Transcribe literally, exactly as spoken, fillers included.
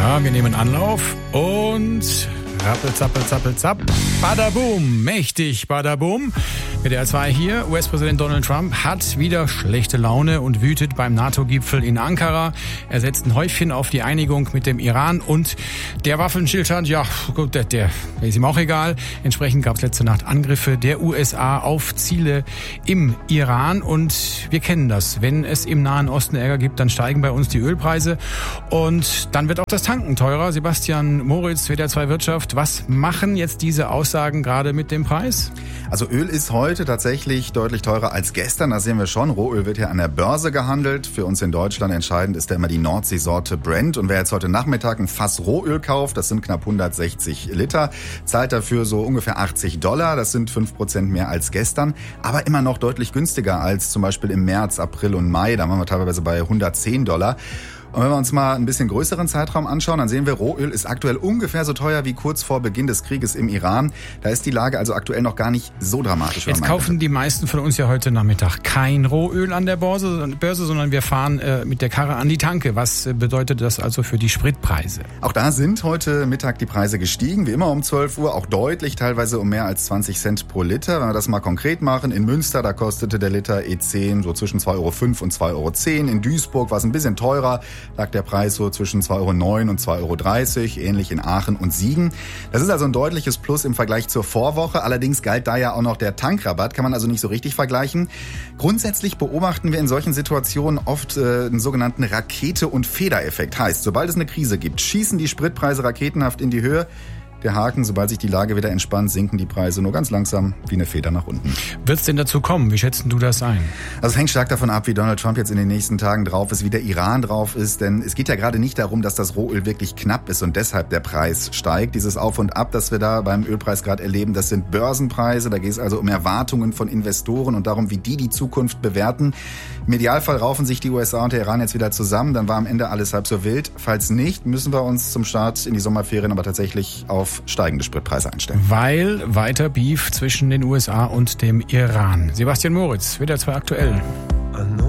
Ja, wir nehmen Anlauf und rappel, zappel, zappel, zapp. Badaboom, mächtig Badaboom. Mit der zwei hier, U S-Präsident Donald Trump hat wieder schlechte Laune und wütet beim NATO-Gipfel in Ankara. Er setzt ein Häufchen auf die Einigung mit dem Iran und der Waffenstillstand, ja, gut, der, der ist ihm auch egal. Entsprechend gab es letzte Nacht Angriffe der U S A auf Ziele im Iran und wir kennen das. Wenn es im Nahen Osten Ärger gibt, dann steigen bei uns die Ölpreise und dann wird auch das Tanken teurer. Sebastian Moritz, W D R zwei Wirtschaft, was machen jetzt diese Aussagen gerade mit dem Preis? Also Öl ist heute tatsächlich deutlich teurer als gestern, das sehen wir schon. Rohöl wird ja an der Börse gehandelt. Für uns in Deutschland entscheidend ist ja immer die Nordseesorte Brent. Und wer jetzt heute Nachmittag ein Fass Rohöl kauft, das sind knapp hundertsechzig Liter, zahlt dafür so ungefähr achtzig Dollar. Das sind fünf Prozent mehr als gestern, aber immer noch deutlich günstiger als zum Beispiel im März, April und Mai. Da waren wir teilweise bei hundertzehn Dollar. Und wenn wir uns mal ein bisschen größeren Zeitraum anschauen, dann sehen wir, Rohöl ist aktuell ungefähr so teuer wie kurz vor Beginn des Krieges im Iran. Da ist die Lage also aktuell noch gar nicht so dramatisch. Jetzt kaufen die meisten von uns ja heute Nachmittag kein Rohöl an der Börse, Börse sondern wir fahren äh, mit der Karre an die Tanke. Was bedeutet das also für die Spritpreise? Auch da sind heute Mittag die Preise gestiegen, wie immer um zwölf Uhr, auch deutlich, teilweise um mehr als zwanzig Cent pro Liter. Wenn wir das mal konkret machen, in Münster, da kostete der Liter E zehn so zwischen zwei Euro fünf und zwei Euro zehn. In Duisburg war es ein bisschen teurer, lag der Preis so zwischen zwei Euro neun und zwei Euro dreißig, ähnlich in Aachen und Siegen. Das ist also ein deutliches Plus im Vergleich zur Vorwoche. Allerdings galt da ja auch noch der Tankrabatt, kann man also nicht so richtig vergleichen. Grundsätzlich beobachten wir in solchen Situationen oft äh, einen sogenannten Rakete- und Federeffekt. Heißt, sobald es eine Krise gibt, schießen die Spritpreise raketenhaft in die Höhe. Der Haken, sobald sich die Lage wieder entspannt, sinken die Preise nur ganz langsam wie eine Feder nach unten. Wird es denn dazu kommen? Wie schätzen du das ein? Also es hängt stark davon ab, wie Donald Trump jetzt in den nächsten Tagen drauf ist, wie der Iran drauf ist. Denn es geht ja gerade nicht darum, dass das Rohöl wirklich knapp ist und deshalb der Preis steigt. Dieses Auf und Ab, das wir da beim Ölpreis gerade erleben, das sind Börsenpreise. Da geht es also um Erwartungen von Investoren und darum, wie die die Zukunft bewerten. Im Idealfall raufen sich die U S A und der Iran jetzt wieder zusammen. Dann war am Ende alles halb so wild. Falls nicht, müssen wir uns zum Start in die Sommerferien aber tatsächlich auf steigende Spritpreise einstellen. Weil weiter Beef zwischen den U S A und dem Iran. Sebastian Moritz, W D R zwei aktuell.